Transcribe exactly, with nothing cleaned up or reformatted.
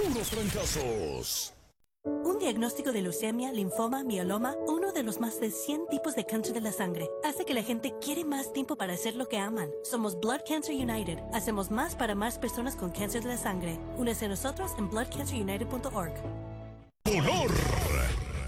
puros fracasos. Un diagnóstico de leucemia, linfoma, mieloma, uno de los más de cien tipos de cáncer de la sangre, hace que la gente quiere más tiempo para hacer lo que aman. Somos Blood Cancer United. Hacemos más para más personas con cáncer de la sangre. Únese a nosotros en blood cancer united punto org. Honor